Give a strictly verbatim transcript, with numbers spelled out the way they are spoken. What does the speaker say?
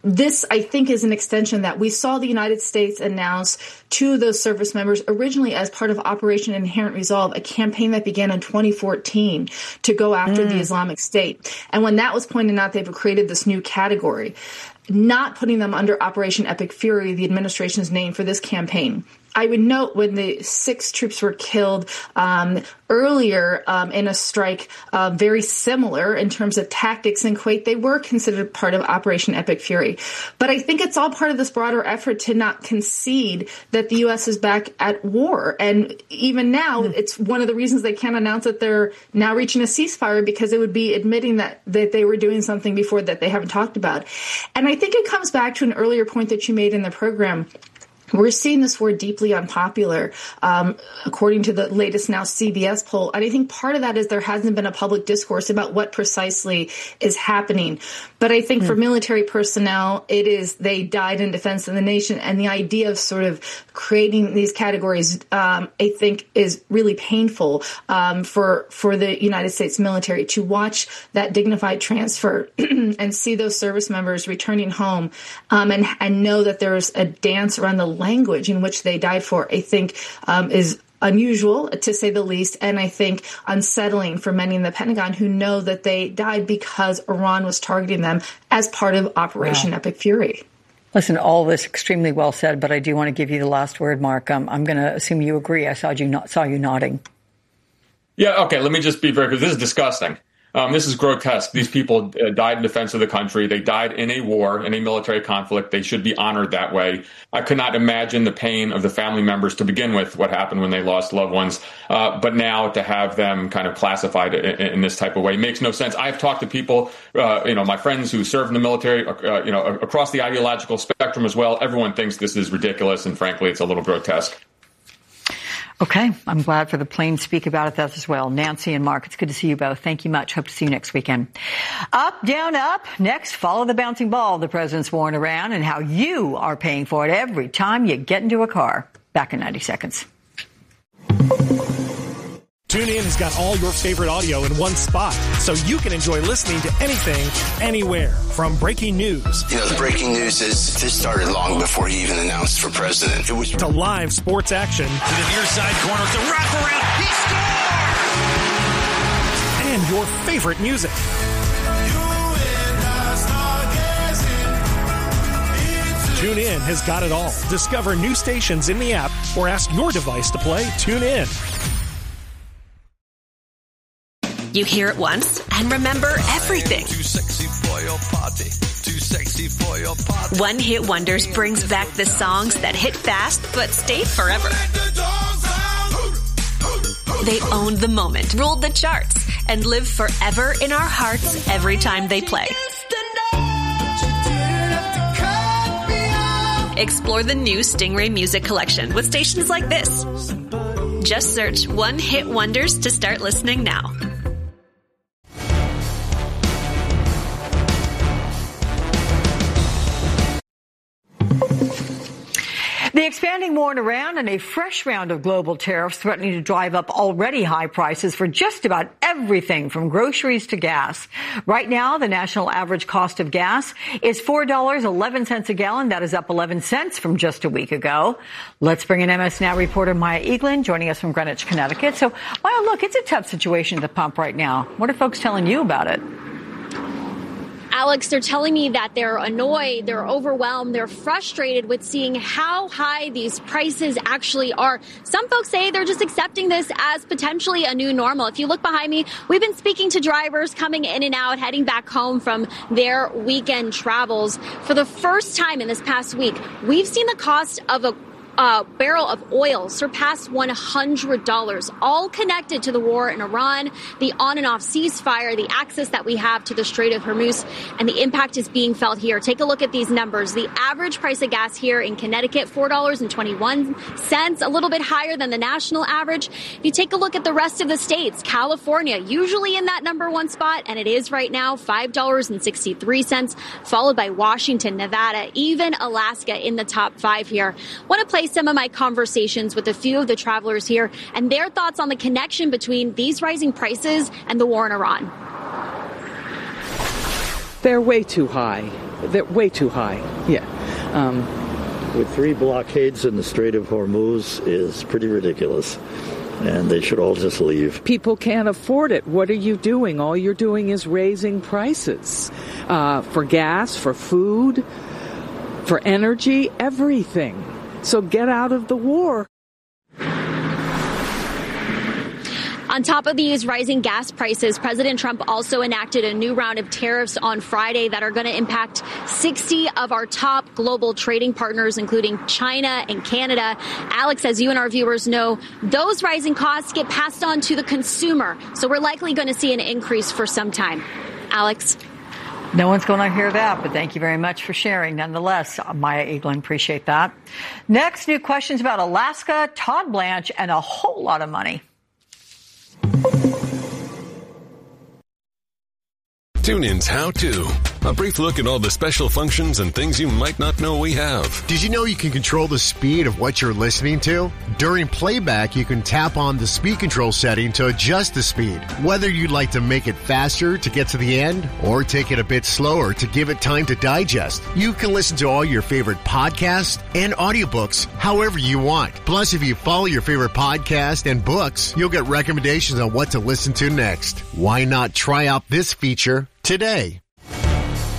This, I think, is an extension that we saw the United States announce to those service members originally as part of Operation Inherent Resolve, a campaign that began in twenty fourteen to go after mm. the Islamic State. And when that was pointed out, they've created this new category, not putting them under Operation Epic Fury, the administration's name for this campaign. I would note when the six troops were killed um, earlier um, in a strike uh, very similar in terms of tactics in Kuwait, they were considered part of Operation Epic Fury. But I think it's all part of this broader effort to not concede that the U S is back at war. And even now, mm. it's one of the reasons they can't announce that they're now reaching a ceasefire, because it would be admitting that, that they were doing something before that they haven't talked about. And I think it comes back to an earlier point that you made in the program. We're seeing this war deeply unpopular, um, according to the latest now C B S poll. And I think part of that is there hasn't been a public discourse about what precisely is happening. But I think mm. for military personnel, it is they died in defense of the nation. And the idea of sort of creating these categories, um, I think, is really painful um, for for the United States military to watch that dignified transfer and see those service members returning home um, and, and know that there's a dance around the language in which they died for, I think um, is unusual, to say the least, and I think unsettling for many in the Pentagon who know that they died because Iran was targeting them as part of Operation wow. Epic Fury. Listen, all this extremely well said, but I do want to give you the last word, Mark. Um, I'm going to assume you agree. I saw you not, saw you nodding. Yeah, okay, let me just be very clear. This is disgusting. Um, this is grotesque. These people uh, died in defense of the country. They died in a war, in a military conflict. They should be honored that way. I could not imagine the pain of the family members to begin with, what happened when they lost loved ones. Uh, but now to have them kind of classified in, in this type of way makes no sense. I've talked to people, uh, you know, my friends who served in the military, uh, you know, across the ideological spectrum as well. Everyone thinks this is ridiculous, and frankly, it's a little grotesque. Okay. I'm glad for the plain speak about it that as well. Nancy and Mark, it's good to see you both. Thank you much. Hope to see you next weekend. Up, down, up. Next, follow the bouncing ball the president's worn around and how you are paying for it every time you get into a car. Back in ninety seconds. TuneIn has got all your favorite audio in one spot, so you can enjoy listening to anything, anywhere. From breaking news. You know, the breaking news is this started long before he even announced for president. It was to live sports action. To the near side corner, the wraparound. He scores! And your favorite music. TuneIn has got it all. Discover new stations in the app or ask your device to play TuneIn. You hear it once and remember everything. Too sexy for your party. Too sexy for your party. One Hit Wonders brings back the songs that hit fast but stayed forever. They owned the moment, ruled the charts, and live forever in our hearts every time they play. Explore the new Stingray Music Collection with stations like this. Just search One Hit Wonders to start listening now. The expanding war in Iran and a fresh round of global tariffs threatening to drive up already high prices for just about everything from groceries to gas. Right now, the national average cost of gas is four dollars and eleven cents a gallon. That is up eleven cents from just a week ago. Let's bring in M S Now reporter Maya Eaglin joining us from Greenwich, Connecticut. So, Maya, look, it's a tough situation at the pump right now. What are folks telling you about it? Alex, they're telling me that they're annoyed, they're overwhelmed, they're frustrated with seeing how high these prices actually are. Some folks say they're just accepting this as potentially a new normal. If you look behind me, we've been speaking to drivers coming in and out, heading back home from their weekend travels. For the first time in this past week, we've seen the cost of a A barrel of oil surpassed one hundred dollars, all connected to the war in Iran, the on and off ceasefire, the access that we have to the Strait of Hormuz, and the impact is being felt here. Take a look at these numbers. The average price of gas here in Connecticut, four dollars and twenty-one cents, a little bit higher than the national average. If you take a look at the rest of the states, California, usually in that number one spot, and it is right now, five dollars and sixty-three cents, followed by Washington, Nevada, even Alaska in the top five here. Want to play some of my conversations with a few of the travelers here and their thoughts on the connection between these rising prices and the war in Iran. They're way too high. they're way too high. Yeah. Um, With three blockades in the Strait of Hormuz is pretty ridiculous. And they should all just leave. People can't afford it. What are you doing? All you're doing is raising prices uh, for gas, for food, for energy, everything. So get out of the war. On top of these rising gas prices, President Trump also enacted a new round of tariffs on Friday that are going to impact sixty of our top global trading partners, including China and Canada. Alex, as you and our viewers know, those rising costs get passed on to the consumer. So we're likely going to see an increase for some time. Alex? No one's going to hear that, but thank you very much for sharing. Nonetheless, Maya Eglin, appreciate that. Next, new questions about Alaska, Todd Blanche, and a whole lot of money. TuneIn's How To. A brief look at all the special functions and things you might not know we have. Did you know you can control the speed of what you're listening to? During playback, you can tap on the speed control setting to adjust the speed. Whether you'd like to make it faster to get to the end or take it a bit slower to give it time to digest, you can listen to all your favorite podcasts and audiobooks however you want. Plus, if you follow your favorite podcast and books, you'll get recommendations on what to listen to next. Why not try out this feature today?